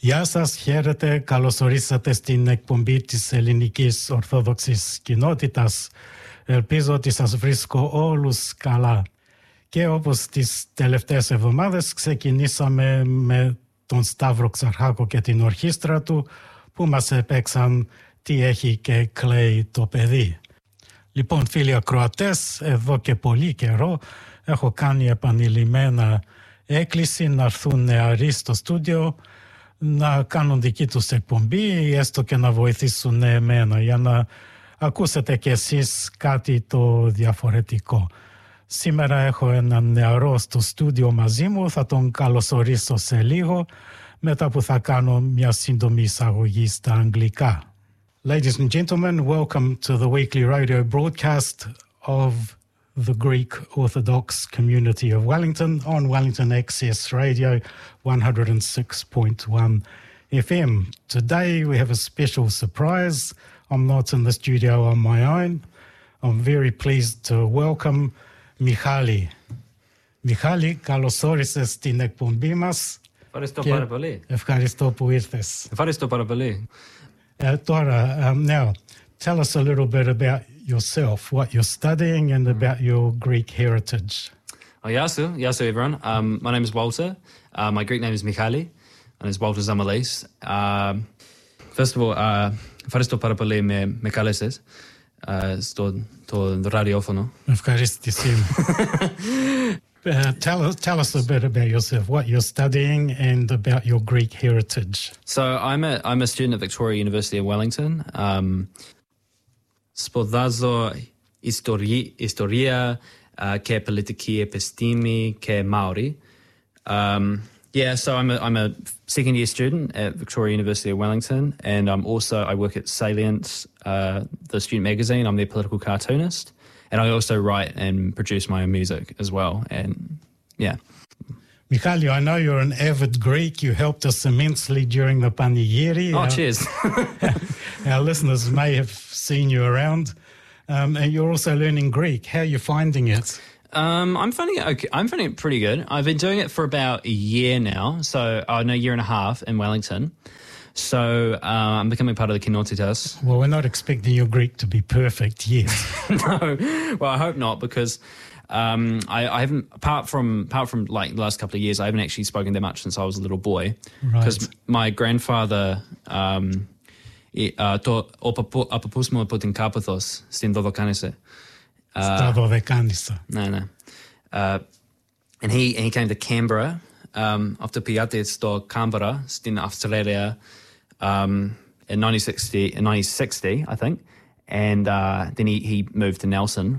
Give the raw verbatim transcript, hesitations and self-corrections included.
Γεια σας, χαίρετε, καλώς ορίσατε στην εκπομπή της Ελληνικής Ορθόδοξης Κοινότητας. Ελπίζω ότι σας βρίσκω όλους καλά. Και όπως τις τελευταίες εβδομάδες ξεκινήσαμε με τον Σταύρο Ξαρχάκο και την ορχήστρα του που μας επέξαν τι έχει και κλαίει το παιδί. Λοιπόν, φίλοι ακροατές, εδώ και πολύ καιρό έχω κάνει επανειλημμένα έκκληση να έρθουν νεαροί στο στούντιο να κάνουν δική τους εκπομπή ή έστω και να βοηθήσουν εμένα για να ακούσετε κι εσείς κάτι το διαφορετικό. Σήμερα έχω έναν νεαρό στο στούντιο μαζί μου, θα τον καλωσορίσω σε λίγο μετά που θα κάνω μια σύντομη εισαγωγή στα αγγλικά. Ladies and gentlemen, welcome to the weekly radio broadcast of the Greek Orthodox community of Wellington on Wellington Access Radio one oh six point one F M. Today we have a special surprise. I'm not in the studio on my own. I'm very pleased to welcome Michali. Michali, καλώς όρισες στην εκπομπή μας. Ευχαριστώ πάρα πολύ. Ευχαριστώ που ήρθες. Ευχαριστώ πάρα πολύ. Uh, Dora, um, now, tell us a little bit about yourself, what you're studying and about your Greek heritage. Oh, Yasu, Yasu everyone. Um, my name is Walter. Uh, my Greek name is Michali, and it's Walter Zamalis. Um, first of all, uh, ευχαριστώ πάρα πολύ με, με κάλεσες uh, στο το ραδιόφωνο. Ευχαριστήσιμο. Uh, tell us, tell us a bit about yourself, what you're studying and about your Greek heritage. So I'm a I'm a student at Victoria University of Wellington. Um, σπουδάζω ιστορία, ιστορία uh, και πολιτική επιστήμη και Maori. Um, yeah, so I'm a I'm a second year student at Victoria University of Wellington, and I'm also I work at Salient, uh, the student magazine. I'm their political cartoonist. And I also write and produce my own music as well. And yeah. Michali, I know you're an avid Greek. You helped us immensely during the Panigiri. Oh, our, cheers. Our listeners may have seen you around. Um, and you're also learning Greek. How are you finding it? Um, I'm finding it okay. I'm finding it pretty good. I've been doing it for about a year now. So, oh, no, a year and a half in Wellington. So uh, I'm becoming part of the Kinotitas. Well, we're not expecting your Greek to be perfect yet. No, well, I hope not, because um, I, I haven't, apart from apart from like the last couple of years, I haven't actually spoken that much since I was a little boy. Because right. my grandfather, um, το ο παππούς μου από την Κάπαθος στην Δωδεκάνησα. Στα Δωδεκάνησα. Ναι, ναι. Uh, and he and he came to Canberra. Um, after πήγατε στο Canberra στην Αυστραλία. Um, in nineteen sixty, in nineteen sixty, I think, and uh, then he, he moved to Nelson